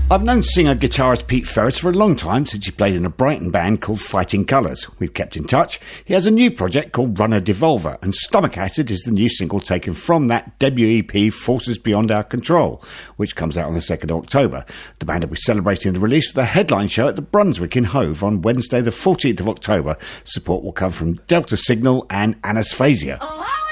I've known singer-guitarist Pete Ferris for a long time, since he played in a Brighton band called Fighting Colours. We've kept in touch. He has a new project called Runner Devolver, and Stomach Acid is the new single taken from that debut EP Forces Beyond Our Control, which comes out on the 2nd of October. The band will be celebrating the release with a headline show at the Brunswick in Hove on Wednesday the 14th of October. Support will come from Delta Signal and Anasphasia.